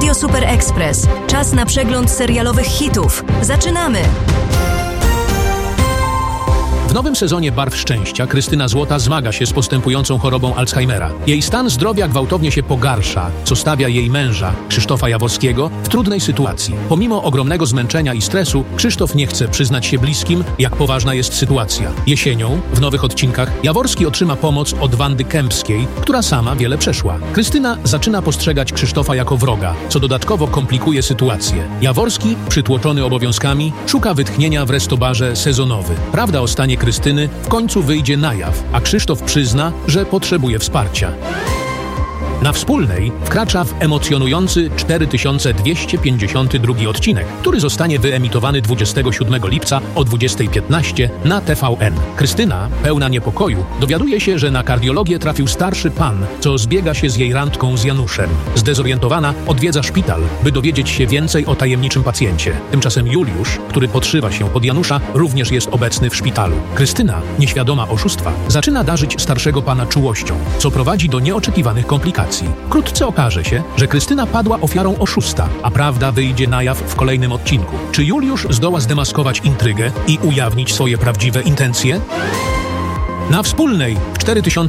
Radio Super Express. Czas na przegląd serialowych hitów. Zaczynamy! W nowym sezonie Barw Szczęścia Krystyna Złota zmaga się z postępującą chorobą Alzheimera. Jej stan zdrowia gwałtownie się pogarsza, co stawia jej męża, Krzysztofa Jaworskiego, w trudnej sytuacji. Pomimo ogromnego zmęczenia i stresu, Krzysztof nie chce przyznać się bliskim, jak poważna jest sytuacja. Jesienią, w nowych odcinkach, Jaworski otrzyma pomoc od Wandy Kępskiej, która sama wiele przeszła. Krystyna zaczyna postrzegać Krzysztofa jako wroga, co dodatkowo komplikuje sytuację. Jaworski, przytłoczony obowiązkami, szuka wytchnienia w restobarze Sezonowy. Prawda o stanie Krystyny w końcu wyjdzie na jaw, a Krzysztof przyzna, że potrzebuje wsparcia. Na Wspólnej wkracza w emocjonujący 4252 odcinek, który zostanie wyemitowany 27 lipca o 20:15 na TVN. Krystyna, pełna niepokoju, dowiaduje się, że na kardiologię trafił starszy pan, co zbiega się z jej randką z Januszem. Zdezorientowana odwiedza szpital, by dowiedzieć się więcej o tajemniczym pacjencie. Tymczasem Juliusz, który podszywa się pod Janusza, również jest obecny w szpitalu. Krystyna, nieświadoma oszustwa, zaczyna darzyć starszego pana czułością, co prowadzi do nieoczekiwanych komplikacji. Wkrótce okaże się, że Krystyna padła ofiarą oszusta, a prawda wyjdzie na jaw w kolejnym odcinku. Czy Juliusz zdoła zdemaskować intrygę i ujawnić swoje prawdziwe intencje? Na Wspólnej w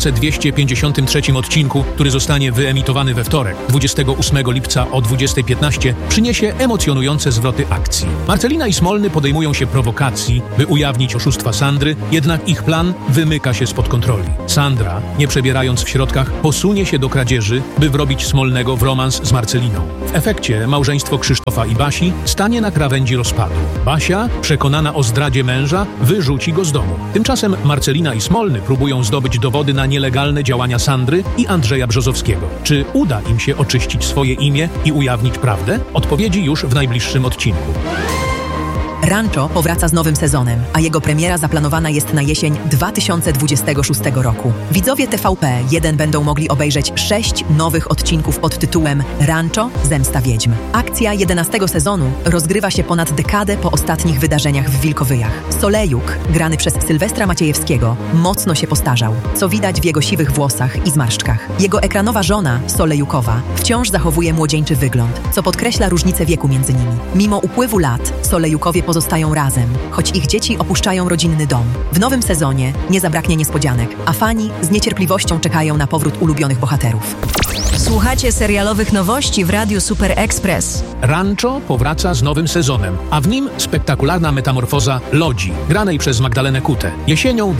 4253 odcinku, który zostanie wyemitowany we wtorek, 28 lipca o 20:15, przyniesie emocjonujące zwroty akcji. Marcelina i Smolny podejmują się prowokacji, by ujawnić oszustwa Sandry, jednak ich plan wymyka się spod kontroli. Sandra, nie przebierając w środkach, posunie się do kradzieży, by wrobić Smolnego w romans z Marceliną. W efekcie małżeństwo Krzysztofa i Basi stanie na krawędzi rozpadu. Basia, przekonana o zdradzie męża, wyrzuci go z domu. Tymczasem Marcelina i Smolny próbują zdobyć dowody na nielegalne działania Sandry i Andrzeja Brzozowskiego. Czy uda im się oczyścić swoje imię i ujawnić prawdę? Odpowiedzi już w najbliższym odcinku. Rancho powraca z nowym sezonem, a jego premiera zaplanowana jest na jesień 2026 roku. Widzowie TVP1 będą mogli obejrzeć 6 nowych odcinków pod tytułem Rancho – Zemsta Wiedźm. Akcja 11 sezonu rozgrywa się ponad dekadę po ostatnich wydarzeniach w Wilkowyjach. Solejuk, grany przez Sylwestra Maciejewskiego, mocno się postarzał, co widać w jego siwych włosach i zmarszczkach. Jego ekranowa żona, Solejukowa, wciąż zachowuje młodzieńczy wygląd, co podkreśla różnicę wieku między nimi. Mimo upływu lat, Solejukowie pozostają razem, choć ich dzieci opuszczają rodzinny dom. W nowym sezonie nie zabraknie niespodzianek, a fani z niecierpliwością czekają na powrót ulubionych bohaterów. Słuchacie serialowych nowości w Radiu Super Express. Rancho powraca z nowym sezonem, a w nim spektakularna metamorfoza Lodzi, granej przez Magdalenę Kutę. Jesienią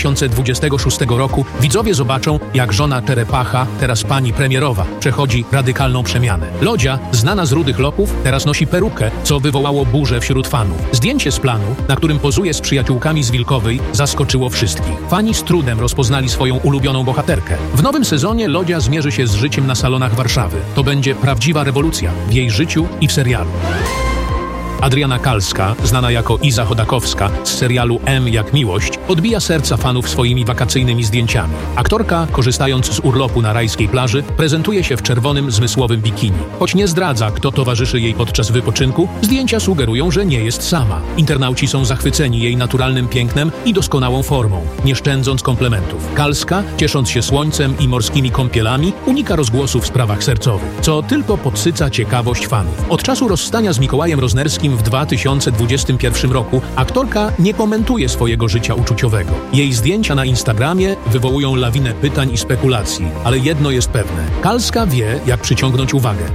2026 roku widzowie zobaczą, jak żona Czerepacha, teraz pani premierowa, przechodzi radykalną przemianę. Lodzia, znana z rudych loków, teraz nosi perukę, co wywołało burzę wśród fanów. Zdjęcie z planu, na którym pozuje z przyjaciółkami z Wilkowej, zaskoczyło wszystkich. Fani z trudem rozpoznali swoją ulubioną bohaterkę. W nowym sezonie Lodzia zmierzy się z życiem na salonach Warszawy. To będzie prawdziwa rewolucja w jej życiu i w serialu. Adriana Kalska, znana jako Iza Chodakowska z serialu M jak miłość, odbija serca fanów swoimi wakacyjnymi zdjęciami. Aktorka, korzystając z urlopu na rajskiej plaży, prezentuje się w czerwonym, zmysłowym bikini. Choć nie zdradza, kto towarzyszy jej podczas wypoczynku, zdjęcia sugerują, że nie jest sama. Internauci są zachwyceni jej naturalnym pięknem i doskonałą formą, nie szczędząc komplementów. Kalska, ciesząc się słońcem i morskimi kąpielami, unika rozgłosu w sprawach sercowych, co tylko podsyca ciekawość fanów. Od czasu rozstania z Mikołajem Roznerskim w 2021 roku aktorka nie komentuje swojego życia uczuciowego. Jej zdjęcia na Instagramie wywołują lawinę pytań i spekulacji, ale jedno jest pewne. Kalska wie, jak przyciągnąć uwagę.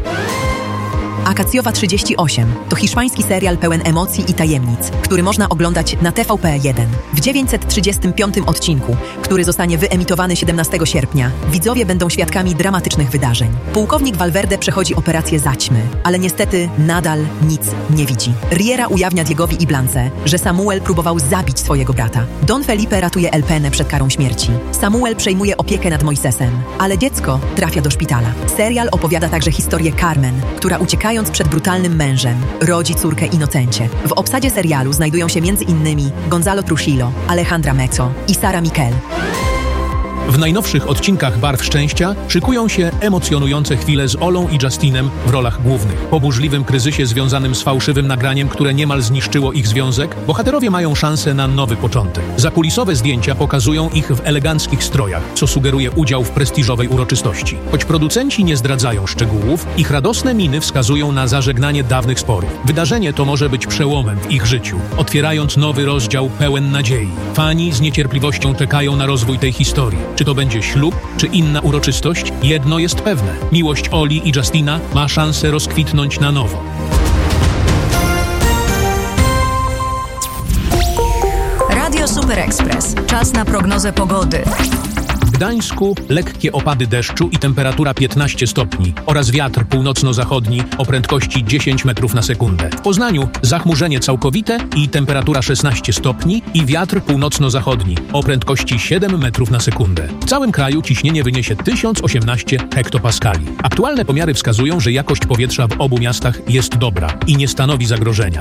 Akacjowa 38 to hiszpański serial pełen emocji i tajemnic, który można oglądać na TVP1. W 935 odcinku, który zostanie wyemitowany 17 sierpnia, widzowie będą świadkami dramatycznych wydarzeń. Pułkownik Valverde przechodzi operację zaćmy, ale niestety nadal nic nie widzi. Riera ujawnia Diegowi i Blance, że Samuel próbował zabić swojego brata. Don Felipe ratuje El Penę przed karą śmierci. Samuel przejmuje opiekę nad Moisesem, ale dziecko trafia do szpitala. Serial opowiada także historię Carmen, która uciekając przed brutalnym mężem, rodzi córkę Inocencie. W obsadzie serialu znajdują się m.in. Gonzalo Trujillo, Alejandra Mezzo i Sara Miquel. W najnowszych odcinkach Barw Szczęścia szykują się emocjonujące chwile z Olą i Justinem w rolach głównych. Po burzliwym kryzysie związanym z fałszywym nagraniem, które niemal zniszczyło ich związek, bohaterowie mają szansę na nowy początek. Zakulisowe zdjęcia pokazują ich w eleganckich strojach, co sugeruje udział w prestiżowej uroczystości. Choć producenci nie zdradzają szczegółów, ich radosne miny wskazują na zażegnanie dawnych sporów. Wydarzenie to może być przełomem w ich życiu, otwierając nowy rozdział pełen nadziei. Fani z niecierpliwością czekają na rozwój tej historii. Czy to będzie ślub, czy inna uroczystość? Jedno jest pewne. Miłość Oli i Justina ma szansę rozkwitnąć na nowo. Radio Super Express. Czas na prognozę pogody. W Gdańsku lekkie opady deszczu i temperatura 15 stopni oraz wiatr północno-zachodni o prędkości 10 metrów na sekundę. W Poznaniu zachmurzenie całkowite i temperatura 16 stopni i wiatr północno-zachodni o prędkości 7 metrów na sekundę. W całym kraju ciśnienie wyniesie 1018 hektopaskali. Aktualne pomiary wskazują, że jakość powietrza w obu miastach jest dobra i nie stanowi zagrożenia.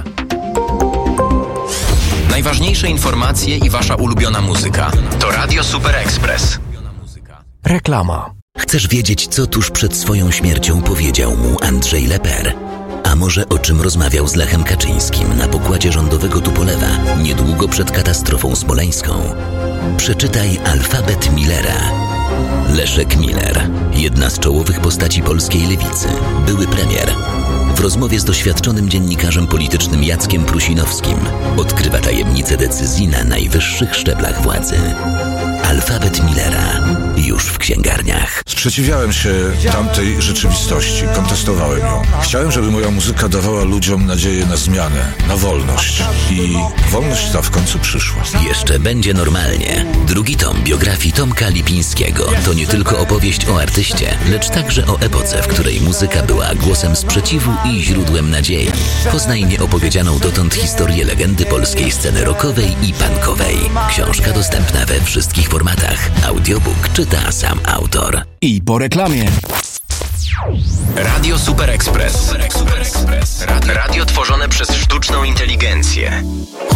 Najważniejsze informacje i wasza ulubiona muzyka. To Radio Super Express. Reklama. Chcesz wiedzieć, co tuż przed swoją śmiercią powiedział mu Andrzej Leper? A może o czym rozmawiał z Lechem Kaczyńskim na pokładzie rządowego Tupolewa niedługo przed katastrofą smoleńską? Przeczytaj Alfabet Millera. Leszek Miller, jedna z czołowych postaci polskiej lewicy, były premier. W rozmowie z doświadczonym dziennikarzem politycznym Jackiem Prusinowskim odkrywa tajemnice decyzji na najwyższych szczeblach władzy. Alfabet Millera. Już w księgarniach. Sprzeciwiałem się tamtej rzeczywistości. Kontestowałem ją. Chciałem, żeby moja muzyka dawała ludziom nadzieję na zmianę, na wolność. I wolność ta w końcu przyszła. Jeszcze będzie normalnie. Drugi tom biografii Tomka Lipińskiego to nie tylko opowieść o artyście, lecz także o epoce, w której muzyka była głosem sprzeciwu i źródłem nadziei. Poznaj nieopowiedzianą dotąd historię legendy polskiej sceny rockowej i punkowej. Książka dostępna we wszystkich formatach. Audiobook czyta sam autor. I po reklamie. Radio Super Express. Radio tworzone przez sztuczną inteligencję.